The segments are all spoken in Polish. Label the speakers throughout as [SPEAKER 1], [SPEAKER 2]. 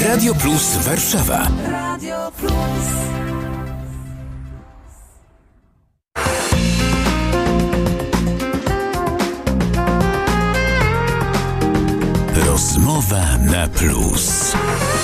[SPEAKER 1] Radio Plus Warszawa.
[SPEAKER 2] Radio Plus.
[SPEAKER 1] Rozmowa na plus.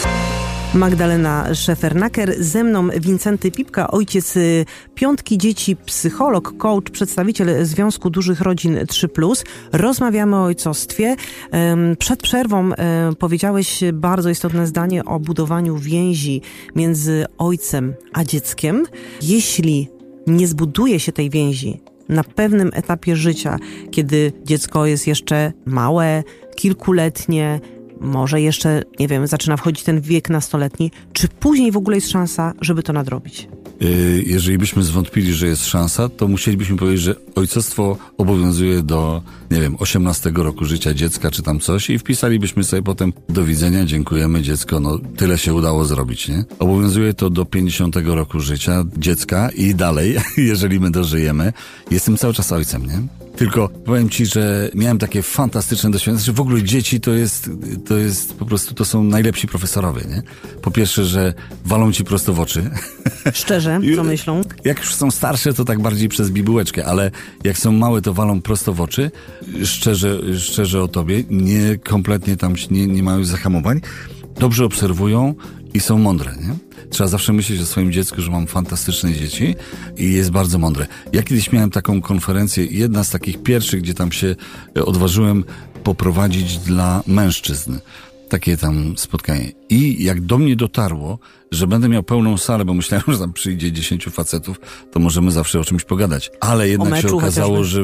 [SPEAKER 3] Magdalena Szefernaker, ze mną Wincenty Pipka, ojciec 5 dzieci, psycholog, coach, przedstawiciel Związku Dużych Rodzin 3+. Rozmawiamy o ojcostwie. Przed przerwą powiedziałeś bardzo istotne zdanie o budowaniu więzi między ojcem a dzieckiem. Jeśli nie zbuduje się tej więzi na pewnym etapie życia, kiedy dziecko jest jeszcze małe, kilkuletnie, może jeszcze, nie wiem, zaczyna wchodzić ten wiek nastoletni, czy później w ogóle jest szansa, żeby to nadrobić?
[SPEAKER 4] Jeżeli byśmy zwątpili, że jest szansa, to musielibyśmy powiedzieć, że ojcostwo obowiązuje do, 18 roku życia dziecka, czy tam coś, i wpisalibyśmy sobie potem do widzenia, dziękujemy dziecko, tyle się udało zrobić, nie? Obowiązuje to do 50 roku życia dziecka i dalej, jeżeli my dożyjemy. Jestem cały czas ojcem, nie? Tylko powiem ci, że miałem takie fantastyczne doświadczenie, że w ogóle dzieci to jest po prostu, to są najlepsi profesorowie, nie? Po pierwsze, że walą ci prosto w oczy.
[SPEAKER 3] Szczerze, co myślą?
[SPEAKER 4] Jak już są starsze, to tak bardziej przez bibułeczkę, ale jak są małe, to walą prosto w oczy. Szczerze o tobie, kompletnie tam nie mają zahamowań. Dobrze obserwują i są mądre, nie? Trzeba zawsze myśleć o swoim dziecku, że mam fantastyczne dzieci i jest bardzo mądre. Ja kiedyś miałem taką konferencję, jedna z takich pierwszych, gdzie tam się odważyłem poprowadzić dla mężczyzn. Takie tam spotkanie. I jak do mnie dotarło, że będę miał pełną salę, bo myślałem, że tam przyjdzie 10 facetów, to możemy zawsze o czymś pogadać. Ale jednak się okazało, że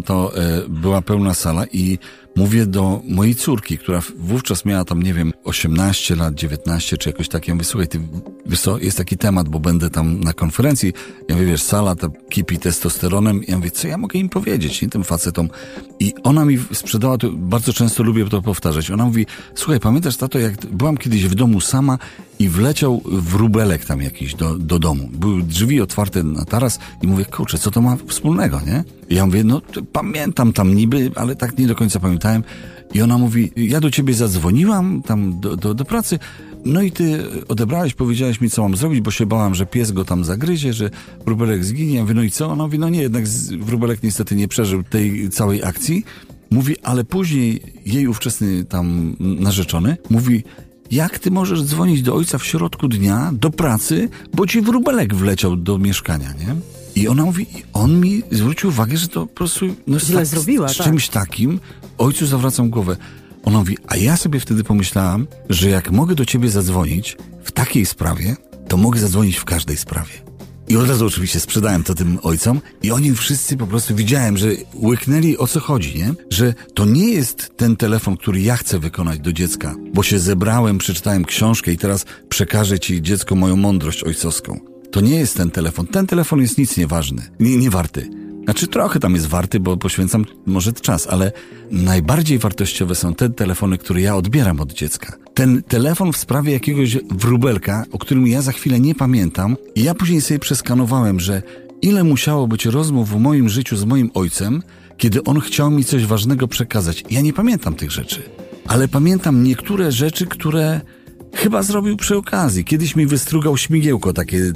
[SPEAKER 4] była pełna sala i mówię do mojej córki, która wówczas miała tam, 18 lat, 19 czy jakoś takie. Ja mówię, słuchaj, ty, wiesz co, jest taki temat, bo będę tam na konferencji. Ja mówię, wiesz, sala ta kipi testosteronem. Ja mówię, co ja mogę im powiedzieć, nie, tym facetom? I ona mi sprzedała, to bardzo często lubię to powtarzać. Ona mówi, słuchaj, pamiętasz, tato, jak byłam kiedyś w domu sama i wleciał wróbelek tam jakiś do domu. Były drzwi otwarte na taras i mówię, kurczę, co to ma wspólnego, nie? I ja mówię, pamiętam tam niby, ale tak nie do końca pamiętałem. I ona mówi, ja do ciebie zadzwoniłam tam do pracy, no i ty odebrałeś, powiedziałeś mi, co mam zrobić, bo się bałam, że pies go tam zagryzie, że wróbelek zginie. Ja mówię, no i co? Ona mówi, nie, jednak wróbelek niestety nie przeżył tej całej akcji. Mówi, ale później jej ówczesny tam narzeczony mówi, jak ty możesz dzwonić do ojca w środku dnia do pracy, bo ci wróbelek wleciał do mieszkania, nie? I ona mówi, on mi zwrócił uwagę, że to po prostu
[SPEAKER 3] źle zrobiła,
[SPEAKER 4] z czymś takim ojcu zawracam głowę. Ona mówi, a ja sobie wtedy pomyślałam, że jak mogę do ciebie zadzwonić w takiej sprawie, to mogę zadzwonić w każdej sprawie. I od razu oczywiście sprzedałem to tym ojcom i oni wszyscy po prostu widziałem, że łyknęli, o co chodzi, nie? Że to nie jest ten telefon, który ja chcę wykonać do dziecka, bo się zebrałem, przeczytałem książkę i teraz przekażę ci, dziecko, moją mądrość ojcowską. To nie jest ten telefon. Ten telefon jest nic nieważny, nie warty. Znaczy trochę tam jest warty, bo poświęcam może czas, ale najbardziej wartościowe są te telefony, które ja odbieram od dziecka. Ten telefon w sprawie jakiegoś wróbelka, o którym ja za chwilę nie pamiętam, i ja później sobie przeskanowałem, że ile musiało być rozmów w moim życiu z moim ojcem, kiedy on chciał mi coś ważnego przekazać. Ja nie pamiętam tych rzeczy, ale pamiętam niektóre rzeczy, które chyba zrobił przy okazji. Kiedyś mi wystrugał śmigiełko, takie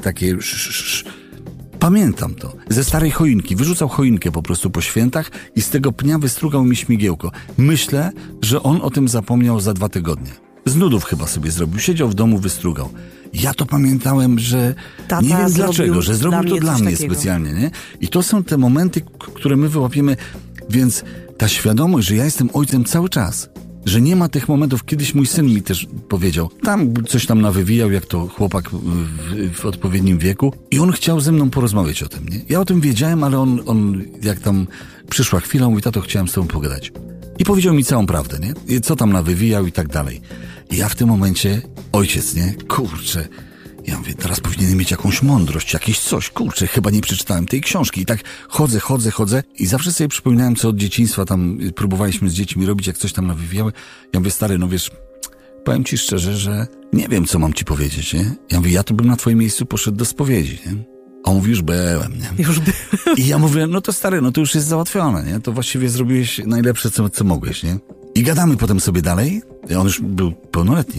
[SPEAKER 4] Pamiętam to. Ze starej choinki. Wyrzucał choinkę po prostu po świętach i z tego pnia wystrugał mi śmigiełko. Myślę, że on o tym zapomniał za 2 tygodnie. Z nudów chyba sobie zrobił. Siedział w domu, wystrugał. Ja to pamiętałem, że
[SPEAKER 3] Tata
[SPEAKER 4] nie wiem dlaczego, że zrobił to dla mnie
[SPEAKER 3] takiego.
[SPEAKER 4] specjalnie, nie? I to są te momenty, które my wyłapiemy. Więc ta świadomość, że ja jestem ojcem cały czas, że nie ma tych momentów. Kiedyś mój syn mi też powiedział, tam coś tam nawywijał, jak to chłopak w odpowiednim wieku, i on chciał ze mną porozmawiać o tym, nie? Ja o tym wiedziałem, ale on jak tam przyszła chwila, mówi, tato, chciałem z tobą pogadać. I powiedział mi całą prawdę, nie? I co tam nawywijał i tak dalej. I ja w tym momencie, ojciec, nie? Kurczę. Ja mówię, teraz powinienem mieć jakąś mądrość, jakieś coś. Kurczę, chyba nie przeczytałem tej książki. I tak chodzę i zawsze sobie przypominałem, co od dzieciństwa tam próbowaliśmy z dziećmi robić, jak coś tam nawywijały. Ja mówię, stary, wiesz, powiem ci szczerze, że nie wiem, co mam ci powiedzieć, nie? Ja mówię, ja to bym na twoim miejscu poszedł do spowiedzi, nie? A on mówi, już byłem, nie? I ja mówię, no to stary, to już jest załatwione, nie? To właściwie zrobiłeś najlepsze, co mogłeś, nie? I gadamy potem sobie dalej. On już był pełnoletni, nie?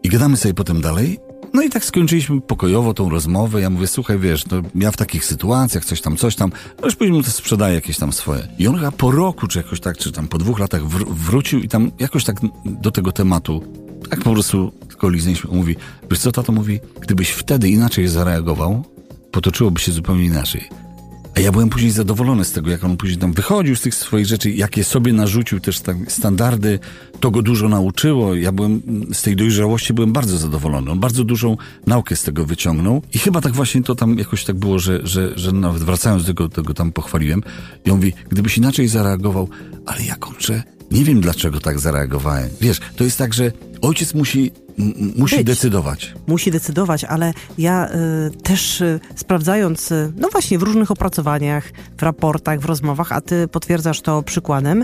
[SPEAKER 4] I gadamy sobie potem dalej. No i tak skończyliśmy pokojowo tą rozmowę. Ja mówię, słuchaj, wiesz, no ja w takich sytuacjach coś tam, no już później mu to sprzedaje jakieś tam swoje. I on chyba po roku, czy jakoś tak, czy tam po 2 latach wrócił i tam jakoś tak do tego tematu, tak po prostu tylko liznęliśmy. On mówi, wiesz co, tato mówi, gdybyś wtedy inaczej zareagował, potoczyłoby się zupełnie inaczej. A ja byłem później zadowolony z tego, jak on później tam wychodził z tych swoich rzeczy, jakie sobie narzucił też tak standardy, to go dużo nauczyło. Ja byłem z tej dojrzałości byłem bardzo zadowolony. On bardzo dużą naukę z tego wyciągnął i chyba tak właśnie to tam jakoś tak było, że nawet wracając do tego tam pochwaliłem. I on mówi, gdybyś inaczej zareagował, ale ja kurczę, nie wiem dlaczego tak zareagowałem. Wiesz, to jest tak, że ojciec musi decydować.
[SPEAKER 3] Musi decydować, ale ja też sprawdzając, no właśnie w różnych opracowaniach, w raportach, w rozmowach, a ty potwierdzasz to przykładem,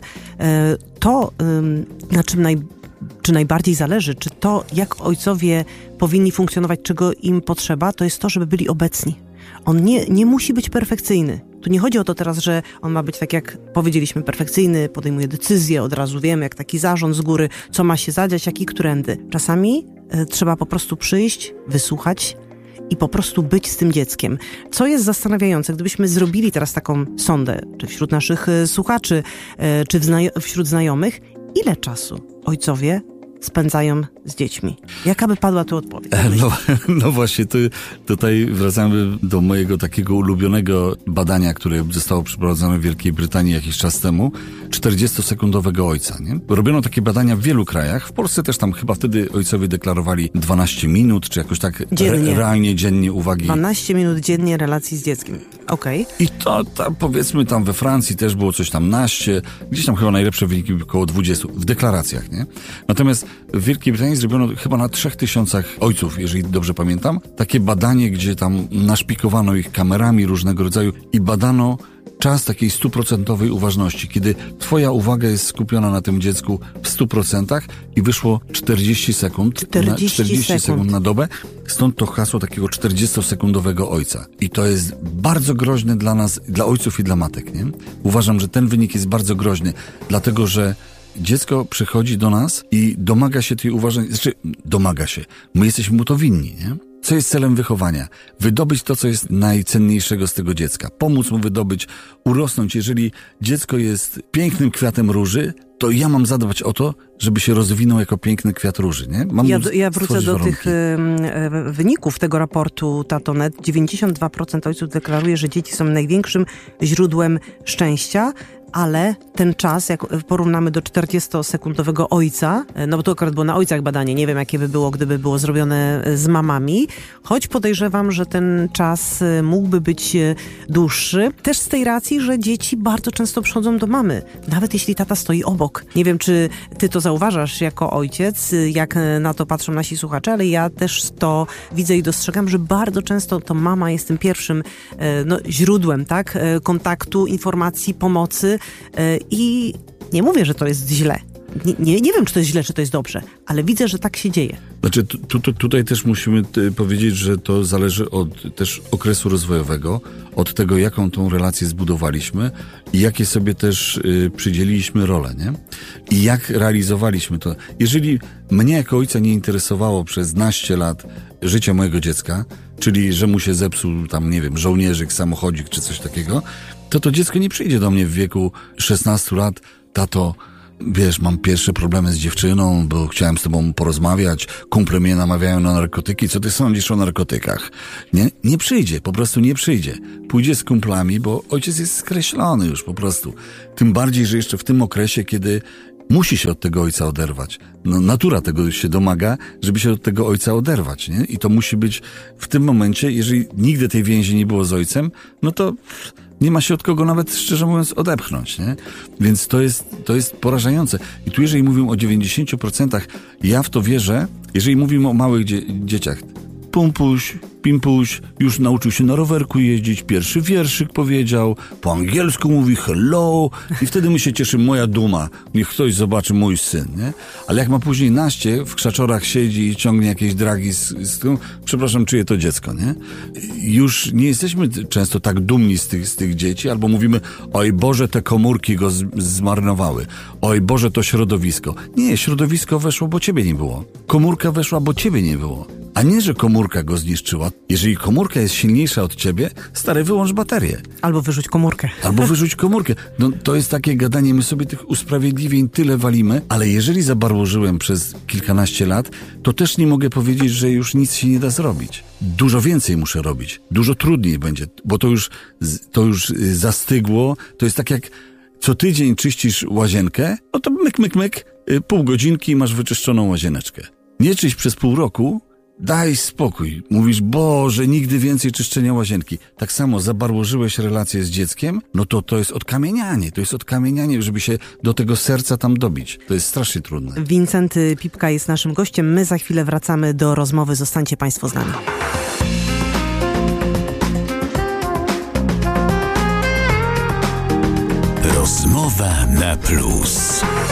[SPEAKER 3] to na czym czy najbardziej zależy, czy to, jak ojcowie powinni funkcjonować, czego im potrzeba, to jest to, żeby byli obecni. On nie musi być perfekcyjny. Tu nie chodzi o to teraz, że on ma być tak jak powiedzieliśmy, perfekcyjny, podejmuje decyzje, od razu wiemy, jak taki zarząd z góry, co ma się zadziać, jak i którędy. Czasami trzeba po prostu przyjść, wysłuchać i po prostu być z tym dzieckiem. Co jest zastanawiające, gdybyśmy zrobili teraz taką sondę, czy wśród naszych słuchaczy, czy wśród znajomych, ile czasu ojcowie spędzają z dziećmi? Jaka by padła tu odpowiedź?
[SPEAKER 4] No właśnie, tutaj wracamy do mojego takiego ulubionego badania, które zostało przeprowadzone w Wielkiej Brytanii jakiś czas temu, 40-sekundowego ojca, nie? Robiono takie badania w wielu krajach, w Polsce też tam chyba wtedy ojcowie deklarowali 12 minut, czy jakoś tak realnie, dziennie uwagi.
[SPEAKER 3] 12 minut dziennie relacji z dzieckiem. Okej.
[SPEAKER 4] I to powiedzmy tam we Francji też było coś tam naście, gdzieś tam chyba najlepsze wyniki około 20 w deklaracjach, nie? Natomiast w Wielkiej Brytanii zrobiono chyba na 3000 ojców, jeżeli dobrze pamiętam, takie badanie, gdzie tam naszpikowano ich kamerami różnego rodzaju i badano czas takiej 100% uważności, kiedy twoja uwaga jest skupiona na tym dziecku w 100% i wyszło 40 sekund. 40 sekund na dobę. Stąd to hasło takiego 40-sekundowego ojca. I to jest bardzo groźne dla nas, dla ojców i dla matek, nie? Uważam, że ten wynik jest bardzo groźny, dlatego że dziecko przychodzi do nas i domaga się tej uważności, domaga się. My jesteśmy mu to winni, nie? Co jest celem wychowania? Wydobyć to, co jest najcenniejszego z tego dziecka. Pomóc mu wydobyć, urosnąć. Jeżeli dziecko jest pięknym kwiatem róży, to ja mam zadbać o to, żeby się rozwinął jako piękny kwiat róży, nie?
[SPEAKER 3] Ja wrócę do tych wyników tego raportu Tatonet. 92% ojców deklaruje, że dzieci są największym źródłem szczęścia, ale ten czas, jak porównamy do 40-sekundowego ojca, no bo to akurat było na ojcach badanie, nie wiem jakie by było, gdyby było zrobione z mamami, choć podejrzewam, że ten czas mógłby być dłuższy. Też z tej racji, że dzieci bardzo często przychodzą do mamy, nawet jeśli tata stoi obok. Nie wiem, czy ty to zauważasz jako ojciec, jak na to patrzą nasi słuchacze, ale ja też to widzę i dostrzegam, że bardzo często to mama jest tym pierwszym źródłem, tak, kontaktu, informacji, pomocy. I nie mówię, że to jest źle. Nie wiem, czy to jest źle, czy to jest dobrze, ale widzę, że tak się dzieje.
[SPEAKER 4] Znaczy, tutaj też musimy powiedzieć, że to zależy od też okresu rozwojowego, od tego, jaką tą relację zbudowaliśmy i jakie sobie też przydzieliliśmy role, nie? I jak realizowaliśmy to. Jeżeli mnie jako ojca nie interesowało przez naście lat życia mojego dziecka, czyli że mu się zepsuł tam, nie wiem, żołnierzyk, samochodzik czy coś takiego, to dziecko nie przyjdzie do mnie w wieku 16 lat, tato, wiesz, mam pierwsze problemy z dziewczyną, bo chciałem z tobą porozmawiać, kumple mnie namawiają na narkotyki, co ty sądzisz o narkotykach? Nie przyjdzie, po prostu nie przyjdzie. Pójdzie z kumplami, bo ojciec jest skreślony już po prostu. Tym bardziej, że jeszcze w tym okresie, kiedy musi się od tego ojca oderwać. No, natura tego się domaga, żeby się od tego ojca oderwać, nie? I to musi być w tym momencie, jeżeli nigdy tej więzi nie było z ojcem, no to nie ma się od kogo nawet, szczerze mówiąc, odepchnąć, nie? Więc to jest porażające. I tu jeżeli mówimy o 90%, ja w to wierzę, jeżeli mówimy o małych dzieciach, pumpuś, Pimpuś już nauczył się na rowerku jeździć, pierwszy wierszyk powiedział, po angielsku mówi hello i wtedy my się cieszymy, moja duma, niech ktoś zobaczy mój syn, nie? Ale jak ma później naście, w krzaczorach siedzi i ciągnie jakieś dragi z tym, przepraszam, czyje to dziecko, nie? Już nie jesteśmy często tak dumni z tych dzieci, albo mówimy, oj Boże, te komórki go zmarnowały, oj Boże, to środowisko. Nie, środowisko weszło, bo ciebie nie było. Komórka weszła, bo ciebie nie było. A nie, że komórka go zniszczyła. Jeżeli komórka jest silniejsza od ciebie, stary, wyłącz baterię.
[SPEAKER 3] Albo wyrzuć komórkę.
[SPEAKER 4] Albo wyrzuć komórkę. No, to jest takie gadanie, my sobie tych usprawiedliwień tyle walimy, ale jeżeli zabarłożyłem przez kilkanaście lat, to też nie mogę powiedzieć, że już nic się nie da zrobić. Dużo więcej muszę robić. Dużo trudniej będzie, bo to już zastygło. To jest tak jak co tydzień czyścisz łazienkę, no to myk, pół godzinki i masz wyczyszczoną łazieneczkę. Nie czyść przez pół roku, daj spokój. Mówisz, Boże, nigdy więcej czyszczenia łazienki. Tak samo zabarłożyłeś relację z dzieckiem, no to jest odkamienianie. To jest odkamienianie, żeby się do tego serca tam dobić. To jest strasznie trudne.
[SPEAKER 3] Wincenty Pipka jest naszym gościem. My za chwilę wracamy do rozmowy. Zostańcie Państwo z nami.
[SPEAKER 1] Rozmowa na plus.